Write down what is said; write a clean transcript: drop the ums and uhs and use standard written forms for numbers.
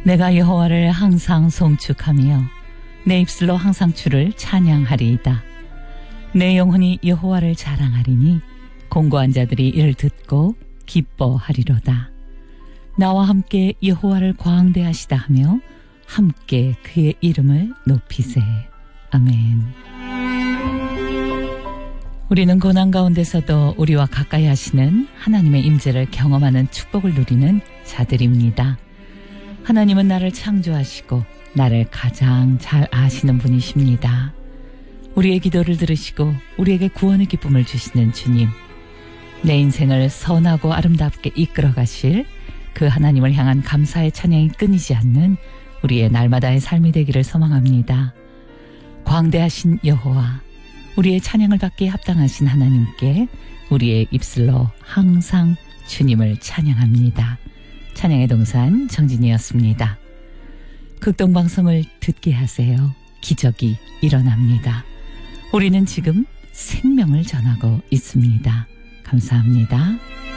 내가 여호와를 항상 송축하며 내 입술로 항상 주를 찬양하리이다. 내 영혼이 여호와를 자랑하리니 공고한 자들이 이를 듣고 기뻐하리로다. 나와 함께 여호와를 광대하시다 하며 함께 그의 이름을 높이세. 아멘. 우리는 고난 가운데서도 우리와 가까이 하시는 하나님의 임재를 경험하는 축복을 누리는 자들입니다. 하나님은 나를 창조하시고 나를 가장 잘 아시는 분이십니다. 우리의 기도를 들으시고 우리에게 구원의 기쁨을 주시는 주님, 내 인생을 선하고 아름답게 이끌어 가실 그 하나님을 향한 감사의 찬양이 끊이지 않는 우리의 날마다의 삶이 되기를 소망합니다. 광대하신 여호와, 우리의 찬양을 받기에 합당하신 하나님께 우리의 입술로 항상 주님을 찬양합니다. 찬양의 동산 정진이었습니다. 극동방송을 듣게 하세요. 기적이 일어납니다. 우리는 지금 생명을 전하고 있습니다. 감사합니다.